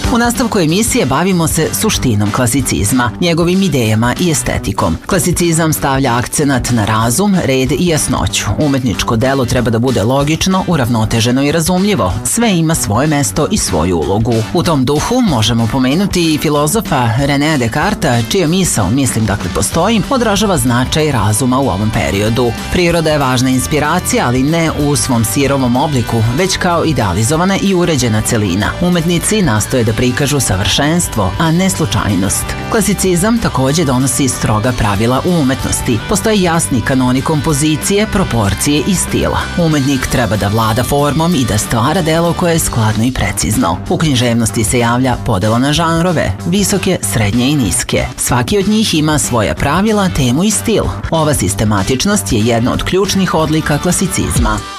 U nastavku emisije bavimo se suštinom klasicizma, njegovim idejama i estetikom. Klasicizam stavlja akcenat na razum, red i jasnoću. Umetničko delo treba da bude logično, uravnoteženo i razumljivo. Sve ima svoje mesto i svoju ulogu. U tom duhu možemo pomenuti i filozofa René Descartesa, čija misao, mislim dakle postoji, odražava značaj razuma u ovom periodu. Priroda je važna inspiracija, ali ne u svom sirovom obliku, već kao idealizovana i uređena celina. Umetnici nastoje da prikažu savršenstvo, a ne slučajnost. Klasicizam takođe donosi stroga pravila u umetnosti. Postoje jasni kanoni kompozicije, proporcije i stila. Umetnik treba da vlada formom i da stvara delo koje je skladno i precizno. U književnosti se javlja podela na žanrove, visoke, srednje i niske. Svaki od njih ima svoja pravila, temu i stil. Ova sistematičnost je jedna od ključnih odlika klasicizma.